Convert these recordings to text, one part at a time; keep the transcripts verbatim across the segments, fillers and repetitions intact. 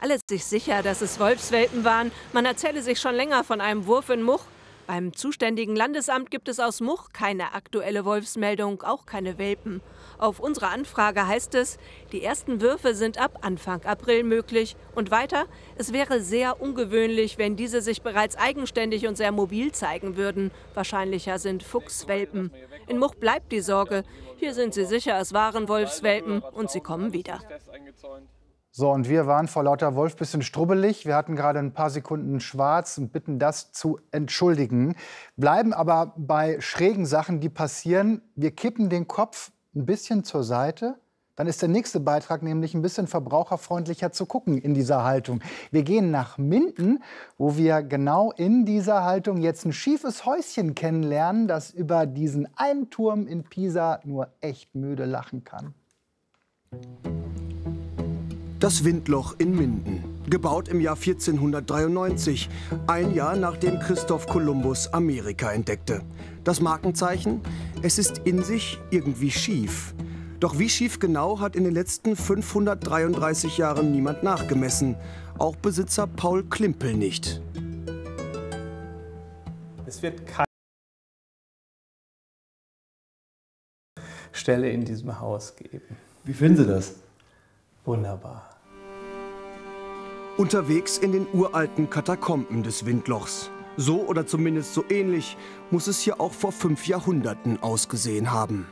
Alle sich sicher, dass es Wolfswelpen waren. Man erzähle sich schon länger von einem Wurf in Much. Beim zuständigen Landesamt gibt es aus Much keine aktuelle Wolfsmeldung, auch keine Welpen. Auf unsere Anfrage heißt es, die ersten Würfe sind ab Anfang April möglich. Und weiter, es wäre sehr ungewöhnlich, wenn diese sich bereits eigenständig und sehr mobil zeigen würden. Wahrscheinlicher sind Fuchswelpen. In Much bleibt die Sorge. Hier sind sie sicher, es waren Wolfswelpen und sie kommen wieder. So, und wir waren vor lauter Wolf ein bisschen strubbelig. Wir hatten gerade ein paar Sekunden schwarz und bitten das zu entschuldigen. Bleiben aber bei schrägen Sachen, die passieren. Wir kippen den Kopf ein bisschen zur Seite. Dann ist der nächste Beitrag nämlich ein bisschen verbraucherfreundlicher zu gucken in dieser Haltung. Wir gehen nach Minden, wo wir genau in dieser Haltung jetzt ein schiefes Häuschen kennenlernen, das über diesen einen Turm in Pisa nur echt müde lachen kann. Das Windloch in Minden, gebaut im Jahr vierzehnhundertdreiundneunzig, ein Jahr nachdem Christoph Kolumbus Amerika entdeckte. Das Markenzeichen? Es ist in sich irgendwie schief. Doch wie schief genau hat in den letzten fünfhundertdreiunddreißig Jahren niemand nachgemessen. Auch Besitzer Paul Klimpel nicht. Es wird keine Stelle in diesem Haus geben. Wie finden Sie das? Wunderbar. Unterwegs in den uralten Katakomben des Windlochs. So oder zumindest so ähnlich muss es hier auch vor fünf Jahrhunderten ausgesehen haben.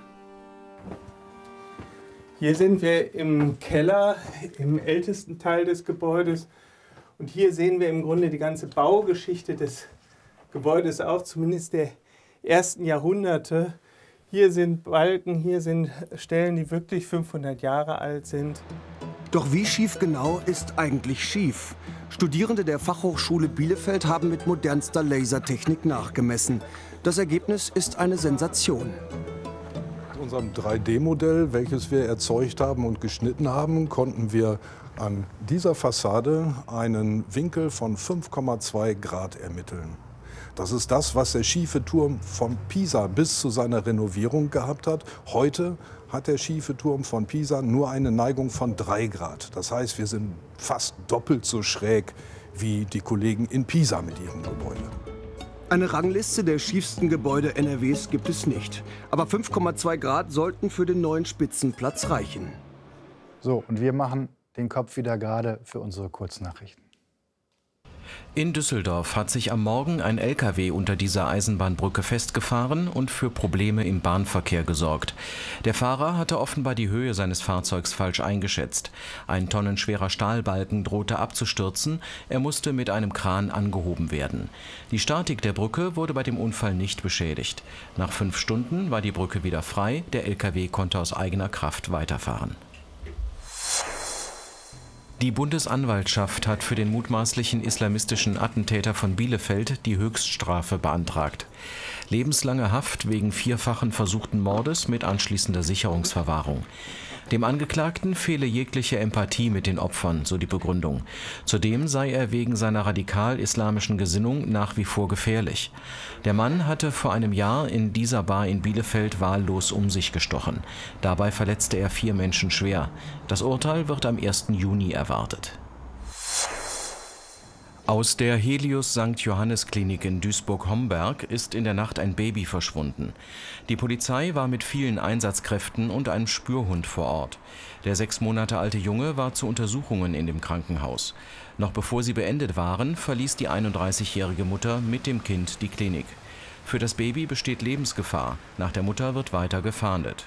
Hier sind wir im Keller, im ältesten Teil des Gebäudes. Und hier sehen wir im Grunde die ganze Baugeschichte des Gebäudes auch, zumindest der ersten Jahrhunderte. Hier sind Balken, hier sind Stellen, die wirklich fünfhundert Jahre alt sind. Doch wie schief genau ist eigentlich schief? Studierende der Fachhochschule Bielefeld haben mit modernster Lasertechnik nachgemessen. Das Ergebnis ist eine Sensation. Mit unserem drei D Modell, welches wir erzeugt haben und geschnitten haben, konnten wir an dieser Fassade einen Winkel von fünf Komma zwei Grad ermitteln. Das ist das, was der schiefe Turm von Pisa bis zu seiner Renovierung gehabt hat. Heute hat der schiefe Turm von Pisa nur eine Neigung von drei Grad. Das heißt, wir sind fast doppelt so schräg wie die Kollegen in Pisa mit ihrem Gebäude. Eine Rangliste der schiefsten Gebäude N R Ws gibt es nicht. Aber fünf Komma zwei Grad sollten für den neuen Spitzenplatz reichen. So, und wir machen den Kopf wieder gerade für unsere Kurznachrichten. In Düsseldorf hat sich am Morgen ein L K W unter dieser Eisenbahnbrücke festgefahren und für Probleme im Bahnverkehr gesorgt. Der Fahrer hatte offenbar die Höhe seines Fahrzeugs falsch eingeschätzt. Ein tonnenschwerer Stahlbalken drohte abzustürzen, er musste mit einem Kran angehoben werden. Die Statik der Brücke wurde bei dem Unfall nicht beschädigt. Nach fünf Stunden war die Brücke wieder frei, der L K W konnte aus eigener Kraft weiterfahren. Die Bundesanwaltschaft hat für den mutmaßlichen islamistischen Attentäter von Bielefeld die Höchststrafe beantragt. Lebenslange Haft wegen vierfachen versuchten Mordes mit anschließender Sicherungsverwahrung. Dem Angeklagten fehle jegliche Empathie mit den Opfern, so die Begründung. Zudem sei er wegen seiner radikal-islamischen Gesinnung nach wie vor gefährlich. Der Mann hatte vor einem Jahr in dieser Bar in Bielefeld wahllos um sich gestochen. Dabei verletzte er vier Menschen schwer. Das Urteil wird am ersten Juni erwartet. Aus der Helios Sankt Johannes Klinik in Duisburg-Homberg ist in der Nacht ein Baby verschwunden. Die Polizei war mit vielen Einsatzkräften und einem Spürhund vor Ort. Der sechs Monate alte Junge war zu Untersuchungen in dem Krankenhaus. Noch bevor sie beendet waren, verließ die einunddreißigjährige Mutter mit dem Kind die Klinik. Für das Baby besteht Lebensgefahr. Nach der Mutter wird weiter gefahndet.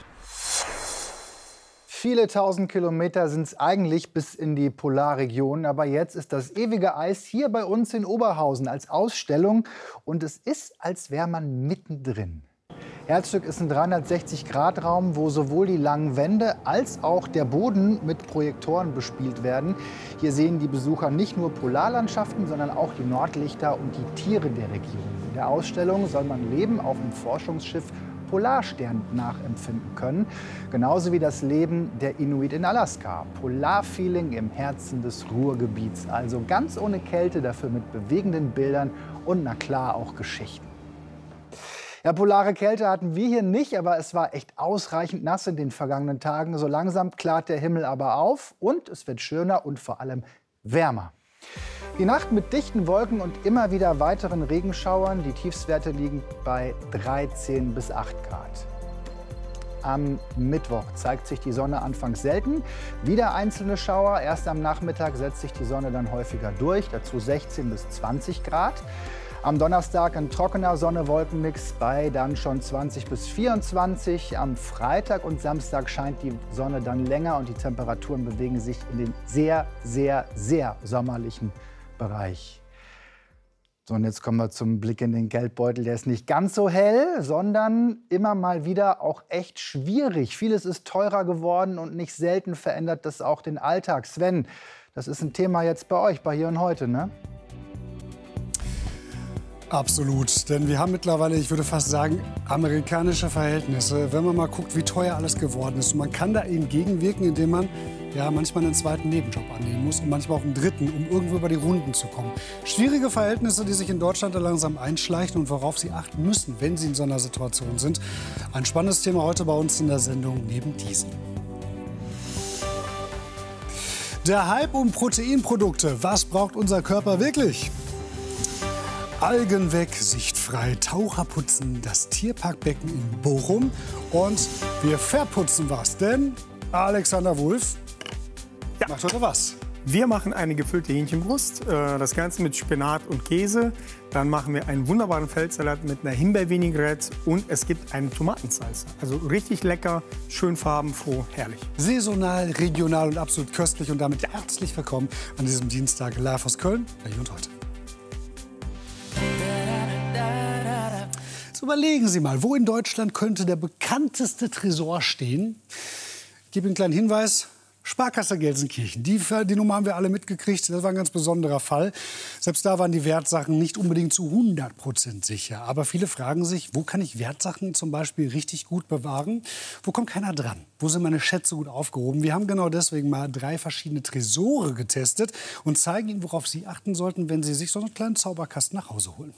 Viele tausend Kilometer sind es eigentlich bis in die Polarregion. Aber jetzt ist das ewige Eis hier bei uns in Oberhausen als Ausstellung. Und es ist, als wäre man mittendrin. Herzstück ist ein dreihundertsechzig Grad Raum, wo sowohl die langen Wände als auch der Boden mit Projektoren bespielt werden. Hier sehen die Besucher nicht nur Polarlandschaften, sondern auch die Nordlichter und die Tiere der Region. In der Ausstellung soll man Leben auf dem Forschungsschiff Polarstern nachempfinden können. Genauso wie das Leben der Inuit in Alaska. Polarfeeling im Herzen des Ruhrgebiets. Also ganz ohne Kälte, dafür mit bewegenden Bildern und na klar auch Geschichten. Ja, polare Kälte hatten wir hier nicht, aber es war echt ausreichend nass in den vergangenen Tagen. So langsam klart der Himmel aber auf und es wird schöner und vor allem wärmer. Die Nacht mit dichten Wolken und immer wieder weiteren Regenschauern. Die Tiefstwerte liegen bei dreizehn bis acht Grad. Am Mittwoch zeigt sich die Sonne anfangs selten. Wieder einzelne Schauer. Erst am Nachmittag setzt sich die Sonne dann häufiger durch. Dazu sechzehn bis zwanzig Grad. Am Donnerstag ein trockener Sonne-Wolken-Mix bei dann schon zwanzig bis vierundzwanzig. Am Freitag und Samstag scheint die Sonne dann länger und die Temperaturen bewegen sich in den sehr, sehr, sehr sommerlichen Bereich. So, und jetzt kommen wir zum Blick in den Geldbeutel. Der ist nicht ganz so hell, sondern immer mal wieder auch echt schwierig. Vieles ist teurer geworden und nicht selten verändert das auch den Alltag. Sven, das ist ein Thema jetzt bei euch, bei Hier und Heute, ne? Absolut, denn wir haben mittlerweile, ich würde fast sagen, amerikanische Verhältnisse. Wenn man mal guckt, wie teuer alles geworden ist. Und man kann da entgegenwirken, indem man ja manchmal einen zweiten Nebenjob annehmen muss und manchmal auch einen dritten, um irgendwo über die Runden zu kommen. Schwierige Verhältnisse, die sich in Deutschland da langsam einschleichen und worauf Sie achten müssen, wenn Sie in so einer Situation sind. Ein spannendes Thema heute bei uns in der Sendung neben diesem. Der Hype um Proteinprodukte. Was braucht unser Körper wirklich? Algen weg, sichtfrei, Taucher putzen, das Tierparkbecken in Bochum und wir verputzen was, denn Alexander Wulff ja. macht heute was. Wir machen eine gefüllte Hähnchenbrust, das Ganze mit Spinat und Käse. Dann machen wir einen wunderbaren Feldsalat mit einer Himbeervinaigrette und es gibt eine Tomatensalsa. Also richtig lecker, schön farbenfroh, herrlich. Saisonal, regional und absolut köstlich und damit herzlich willkommen an diesem Dienstag live aus Köln bei Hier und Heute. Überlegen Sie mal, wo in Deutschland könnte der bekannteste Tresor stehen? Ich gebe Ihnen einen kleinen Hinweis. Sparkasse Gelsenkirchen. Die, die Nummer haben wir alle mitgekriegt. Das war ein ganz besonderer Fall. Selbst da waren die Wertsachen nicht unbedingt zu hundert Prozent sicher. Aber viele fragen sich, wo kann ich Wertsachen zum Beispiel richtig gut bewahren? Wo kommt keiner dran? Wo sind meine Schätze gut aufgehoben? Wir haben genau deswegen mal drei verschiedene Tresore getestet und zeigen Ihnen, worauf Sie achten sollten, wenn Sie sich so einen kleinen Zauberkasten nach Hause holen.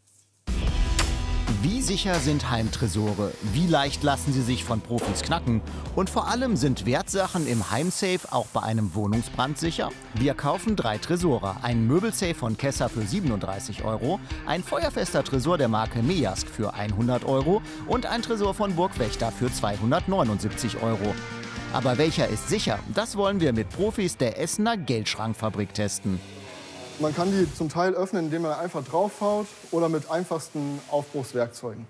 Wie sicher sind Heimtresore? Wie leicht lassen sie sich von Profis knacken? Und vor allem, sind Wertsachen im Heimsafe auch bei einem Wohnungsbrand sicher? Wir kaufen drei Tresore. Ein Möbelsafe von Kessa für siebenunddreißig Euro, ein feuerfester Tresor der Marke Mejask für hundert Euro und ein Tresor von Burgwächter für zweihundertneunundsiebzig Euro. Aber welcher ist sicher? Das wollen wir mit Profis der Essener Geldschrankfabrik testen. Man kann die zum Teil öffnen, indem man einfach draufhaut oder mit einfachsten Aufbruchswerkzeugen.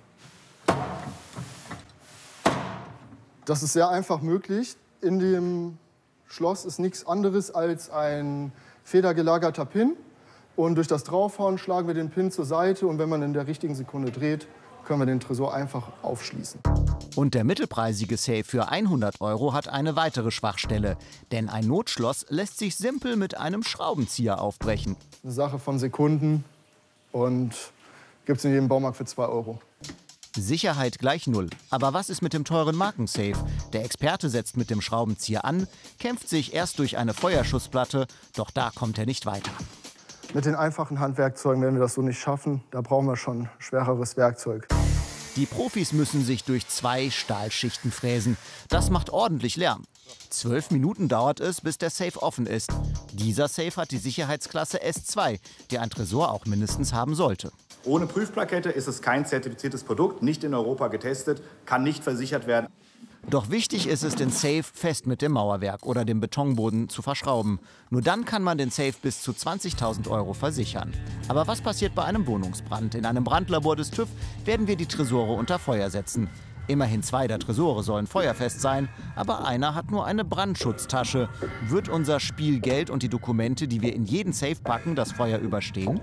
Das ist sehr einfach möglich. In dem Schloss ist nichts anderes als ein federgelagerter Pin. Und durch das Draufhauen schlagen wir den Pin zur Seite. Und wenn man in der richtigen Sekunde dreht, können wir den Tresor einfach aufschließen. Und der mittelpreisige Safe für hundert Euro hat eine weitere Schwachstelle. Denn ein Notschloss lässt sich simpel mit einem Schraubenzieher aufbrechen. Eine Sache von Sekunden und gibt es in jedem Baumarkt für zwei Euro. Sicherheit gleich null. Aber was ist mit dem teuren Markensafe? Der Experte setzt mit dem Schraubenzieher an, kämpft sich erst durch eine Feuerschutzplatte, doch da kommt er nicht weiter. Mit den einfachen Handwerkzeugen werden wir das so nicht schaffen. Da brauchen wir schon schwereres Werkzeug. Die Profis müssen sich durch zwei Stahlschichten fräsen. Das macht ordentlich Lärm. Zwölf Minuten dauert es, bis der Safe offen ist. Dieser Safe hat die Sicherheitsklasse S zwei, die ein Tresor auch mindestens haben sollte. Ohne Prüfplakette ist es kein zertifiziertes Produkt, nicht in Europa getestet, kann nicht versichert werden. Doch wichtig ist es, den Safe fest mit dem Mauerwerk oder dem Betonboden zu verschrauben. Nur dann kann man den Safe bis zu zwanzigtausend Euro versichern. Aber was passiert bei einem Wohnungsbrand? In einem Brandlabor des TÜV werden wir die Tresore unter Feuer setzen. Immerhin zwei der Tresore sollen feuerfest sein, aber einer hat nur eine Brandschutztasche. Wird unser Spielgeld und die Dokumente, die wir in jeden Safe packen, das Feuer überstehen?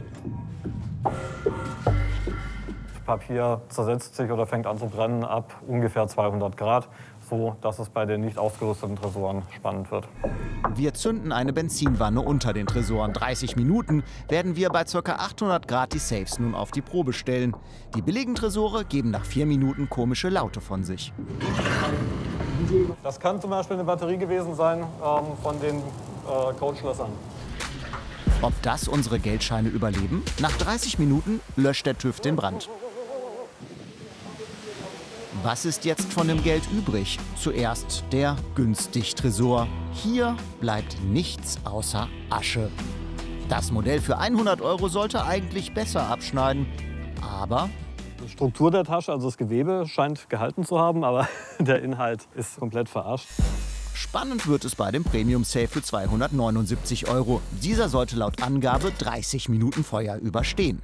Papier zersetzt sich oder fängt an zu brennen ab ungefähr zweihundert Grad, so dass es bei den nicht ausgerüsteten Tresoren spannend wird. Wir zünden eine Benzinwanne unter den Tresoren. dreißig Minuten werden wir bei ca. achthundert Grad die Safes nun auf die Probe stellen. Die billigen Tresore geben nach vier Minuten komische Laute von sich. Das kann zum Beispiel eine Batterie gewesen sein ähm, von den äh, Codeschlössern. Ob das unsere Geldscheine überleben? Nach dreißig Minuten löscht der TÜV den Brand. Was ist jetzt von dem Geld übrig? Zuerst der Günstig-Tresor. Hier bleibt nichts außer Asche. Das Modell für hundert Euro sollte eigentlich besser abschneiden. Aber die Struktur der Tasche, also das Gewebe, scheint gehalten zu haben, aber der Inhalt ist komplett verarscht. Spannend wird es bei dem Premium Safe für zweihundertneunundsiebzig Euro. Dieser sollte laut Angabe dreißig Minuten Feuer überstehen.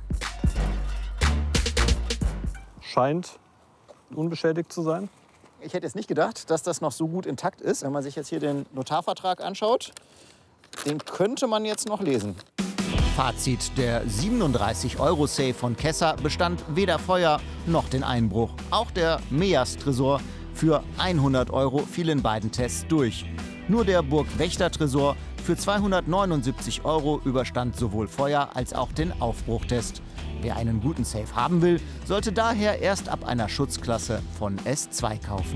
Scheint unbeschädigt zu sein. Ich hätte jetzt nicht gedacht, dass das noch so gut intakt ist. Wenn man sich jetzt hier den Notarvertrag anschaut, den könnte man jetzt noch lesen. Fazit: Der siebenunddreißig Euro Safe von Kessa bestand weder Feuer noch den Einbruch. Auch der Meas-Tresor für hundert Euro fiel in beiden Tests durch. Nur der Burg-Wächter-Tresor für zweihundertneunundsiebzig Euro überstand sowohl Feuer als auch den Aufbruchtest. Wer einen guten Safe haben will, sollte daher erst ab einer Schutzklasse von S zwei kaufen.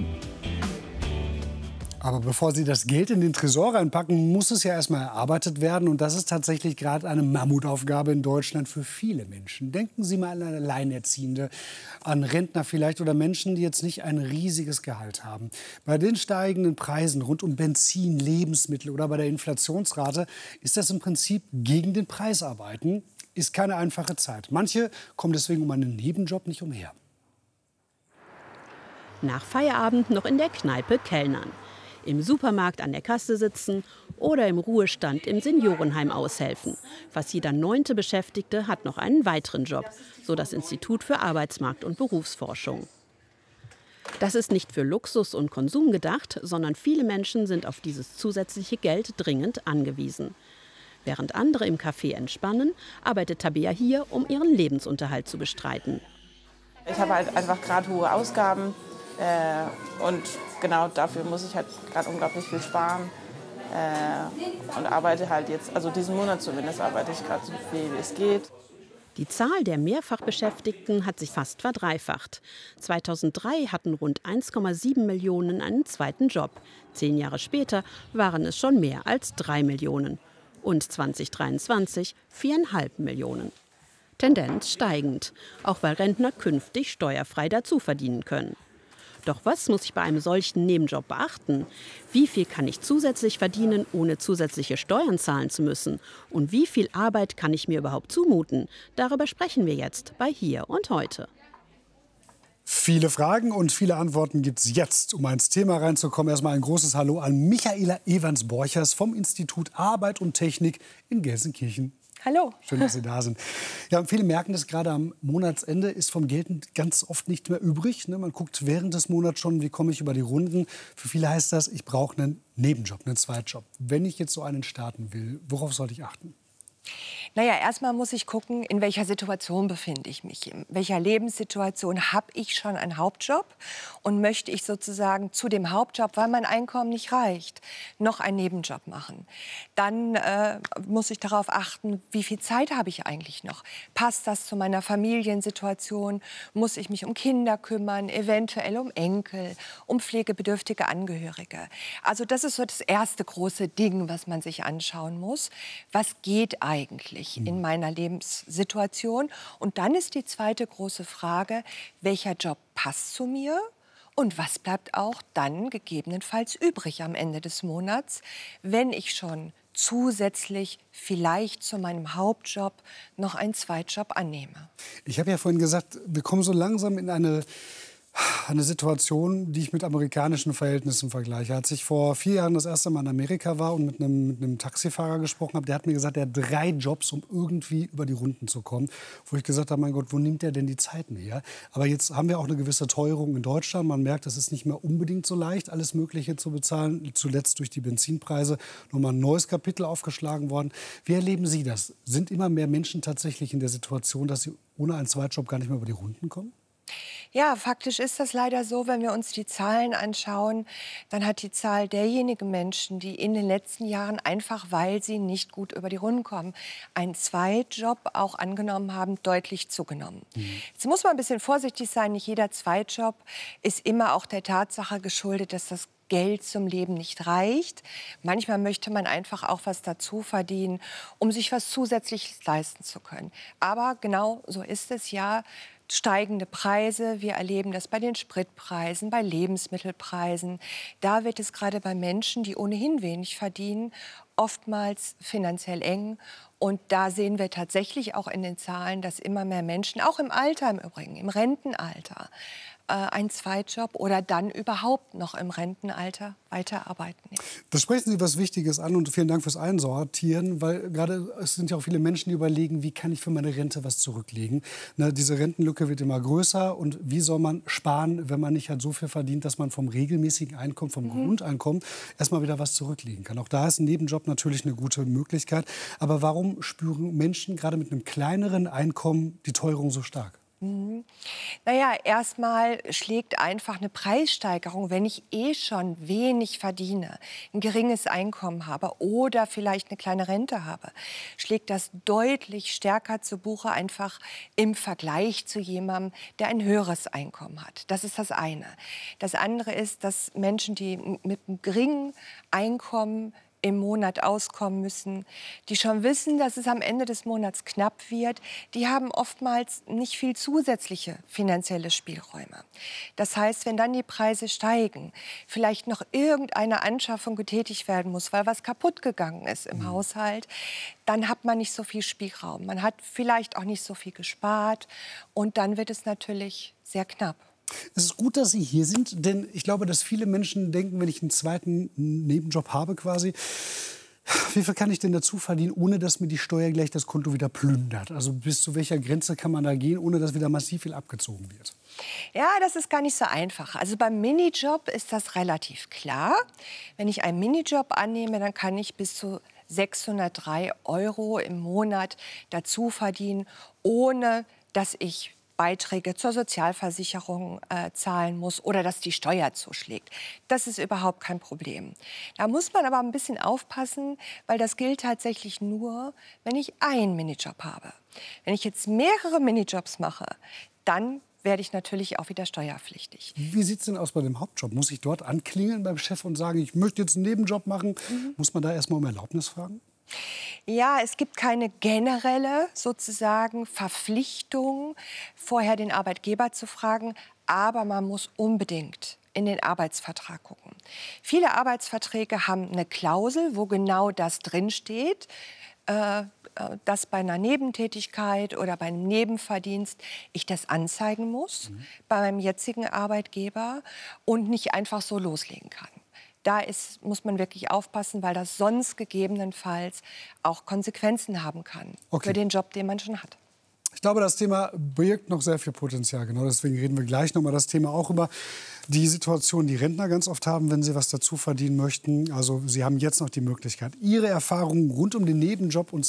Aber bevor Sie das Geld in den Tresor reinpacken, muss es ja erstmal erarbeitet werden. Und das ist tatsächlich gerade eine Mammutaufgabe in Deutschland für viele Menschen. Denken Sie mal an eine Alleinerziehende, an Rentner vielleicht oder Menschen, die jetzt nicht ein riesiges Gehalt haben. Bei den steigenden Preisen rund um Benzin, Lebensmittel oder bei der Inflationsrate ist das im Prinzip gegen den Preis arbeiten. Ist keine einfache Zeit. Manche kommen deswegen um einen Nebenjob nicht umher. Nach Feierabend noch in der Kneipe kellnern, im Supermarkt an der Kasse sitzen oder im Ruhestand im Seniorenheim aushelfen. Fast jeder neunte Beschäftigte hat noch einen weiteren Job, so das Institut für Arbeitsmarkt- und Berufsforschung. Das ist nicht für Luxus und Konsum gedacht, sondern viele Menschen sind auf dieses zusätzliche Geld dringend angewiesen. Während andere im Café entspannen, arbeitet Tabea hier, um ihren Lebensunterhalt zu bestreiten. Ich habe halt einfach gerade hohe Ausgaben äh, und genau dafür muss ich halt gerade unglaublich viel sparen äh, und arbeite halt jetzt, also diesen Monat zumindest, arbeite ich gerade so viel wie es geht. Die Zahl der Mehrfachbeschäftigten hat sich fast verdreifacht. zweitausenddrei hatten rund eins Komma sieben Millionen einen zweiten Job. Zehn Jahre später waren es schon mehr als drei Millionen. Und zweitausenddreiundzwanzig viereinhalb Millionen. Tendenz steigend, auch weil Rentner künftig steuerfrei dazu verdienen können. Doch was muss ich bei einem solchen Nebenjob beachten? Wie viel kann ich zusätzlich verdienen, ohne zusätzliche Steuern zahlen zu müssen? Und wie viel Arbeit kann ich mir überhaupt zumuten? Darüber sprechen wir jetzt bei Hier und Heute. Viele Fragen und viele Antworten gibt es jetzt. Um ins Thema reinzukommen, erstmal ein großes Hallo an Michaela Evans-Borchers vom Institut Arbeit und Technik in Gelsenkirchen. Hallo. Schön, dass Sie da sind. Ja, viele merken das, gerade am Monatsende ist vom Geld ganz oft nicht mehr übrig. Ne? Man guckt während des Monats schon, wie komme ich über die Runden. Für viele heißt das, ich brauche einen Nebenjob, einen Zweitjob. Wenn ich jetzt so einen starten will, worauf sollte ich achten? Naja, erstmal muss ich gucken, in welcher Situation befinde ich mich. In welcher Lebenssituation habe ich schon einen Hauptjob und möchte ich sozusagen zu dem Hauptjob, weil mein Einkommen nicht reicht, noch einen Nebenjob machen. Dann äh, muss ich darauf achten, wie viel Zeit habe ich eigentlich noch? Passt das zu meiner Familiensituation? Muss ich mich um Kinder kümmern, eventuell um Enkel, um pflegebedürftige Angehörige? Also das ist so das erste große Ding, was man sich anschauen muss. Was geht eigentlich in meiner Lebenssituation? Und dann ist die zweite große Frage, welcher Job passt zu mir? Und was bleibt auch dann gegebenenfalls übrig am Ende des Monats, wenn ich schon zusätzlich vielleicht zu meinem Hauptjob noch einen Zweitjob annehme? Ich habe ja vorhin gesagt, wir kommen so langsam in eine, eine Situation, die ich mit amerikanischen Verhältnissen vergleiche. Als ich vor vier Jahren das erste Mal in Amerika war und mit einem, mit einem Taxifahrer gesprochen habe, der hat mir gesagt, er hat drei Jobs, um irgendwie über die Runden zu kommen. Wo ich gesagt habe, mein Gott, wo nimmt er denn die Zeiten her? Aber jetzt haben wir auch eine gewisse Teuerung in Deutschland. Man merkt, es ist nicht mehr unbedingt so leicht, alles Mögliche zu bezahlen. Zuletzt durch die Benzinpreise nochmal ein neues Kapitel aufgeschlagen worden. Wie erleben Sie das? Sind immer mehr Menschen tatsächlich in der Situation, dass sie ohne einen Zweitjob gar nicht mehr über die Runden kommen? Ja, faktisch ist das leider so, wenn wir uns die Zahlen anschauen, dann hat die Zahl derjenigen Menschen, die in den letzten Jahren einfach, weil sie nicht gut über die Runden kommen, einen Zweitjob auch angenommen haben, deutlich zugenommen. Mhm. Jetzt muss man ein bisschen vorsichtig sein, nicht jeder Zweitjob ist immer auch der Tatsache geschuldet, dass das Geld zum Leben nicht reicht. Manchmal möchte man einfach auch was dazu verdienen, um sich was Zusätzliches leisten zu können. Aber genau so ist es ja. steigende Preise. Wir erleben das bei den Spritpreisen, bei Lebensmittelpreisen. Da wird es gerade bei Menschen, die ohnehin wenig verdienen, oftmals finanziell eng. Und da sehen wir tatsächlich auch in den Zahlen, dass immer mehr Menschen, auch im Alter im Übrigen, im Rentenalter, äh, einen Zweitjob oder dann überhaupt noch im Rentenalter weiterarbeiten. Ja. Da sprechen Sie was Wichtiges an und vielen Dank fürs Einsortieren, weil gerade es sind ja auch viele Menschen, die überlegen, wie kann ich für meine Rente was zurücklegen. Na, diese Rentenlücke wird immer größer und wie soll man sparen, wenn man nicht halt so viel verdient, dass man vom regelmäßigen Einkommen, vom Mhm. Grundeinkommen erstmal wieder was zurücklegen kann. Auch da ist ein Nebenjob natürlich eine gute Möglichkeit. Aber warum spüren Menschen gerade mit einem kleineren Einkommen die Teuerung so stark? Mhm. Naja, erstmal schlägt einfach eine Preissteigerung, wenn ich eh schon wenig verdiene, ein geringes Einkommen habe oder vielleicht eine kleine Rente habe, schlägt das deutlich stärker zu Buche, einfach im Vergleich zu jemandem, der ein höheres Einkommen hat. Das ist das eine. Das andere ist, dass Menschen, die mit einem geringen Einkommen im Monat auskommen müssen, die schon wissen, dass es am Ende des Monats knapp wird, die haben oftmals nicht viel zusätzliche finanzielle Spielräume. Das heißt, wenn dann die Preise steigen, vielleicht noch irgendeine Anschaffung getätigt werden muss, weil was kaputt gegangen ist im mhm. Haushalt, dann hat man nicht so viel Spielraum. Man hat vielleicht auch nicht so viel gespart und dann wird es natürlich sehr knapp. Es ist gut, dass Sie hier sind, denn ich glaube, dass viele Menschen denken, wenn ich einen zweiten Nebenjob habe quasi, wie viel kann ich denn dazu verdienen, ohne dass mir die Steuer gleich das Konto wieder plündert? Also bis zu welcher Grenze kann man da gehen, ohne dass wieder massiv viel abgezogen wird? Ja, das ist gar nicht so einfach. Also beim Minijob ist das relativ klar. Wenn ich einen Minijob annehme, dann kann ich bis zu sechshundertdrei Euro im Monat dazu verdienen, ohne dass ich Beiträge zur Sozialversicherung äh, zahlen muss oder dass die Steuer zuschlägt. Das ist überhaupt kein Problem. Da muss man aber ein bisschen aufpassen, weil das gilt tatsächlich nur, wenn ich einen Minijob habe. Wenn ich jetzt mehrere Minijobs mache, dann werde ich natürlich auch wieder steuerpflichtig. Wie sieht es denn aus bei dem Hauptjob? Muss ich dort anklingeln beim Chef und sagen, ich möchte jetzt einen Nebenjob machen? Mhm. Muss man da erst mal um Erlaubnis fragen? Ja, es gibt keine generelle sozusagen Verpflichtung, vorher den Arbeitgeber zu fragen, aber man muss unbedingt in den Arbeitsvertrag gucken. Viele Arbeitsverträge haben eine Klausel, wo genau das drinsteht, äh, dass bei einer Nebentätigkeit oder bei einem Nebenverdienst ich das anzeigen muss mhm. bei meinem jetzigen Arbeitgeber und nicht einfach so loslegen kann. Da ist, muss man wirklich aufpassen, weil das sonst gegebenenfalls auch Konsequenzen haben kann okay. für den Job, den man schon hat. Ich glaube, das Thema birgt noch sehr viel Potenzial. Genau deswegen reden wir gleich noch mal das Thema auch über die Situation, die Rentner ganz oft haben, wenn sie was dazu verdienen möchten. Also Sie haben jetzt noch die Möglichkeit, Ihre Erfahrungen rund um den Nebenjob uns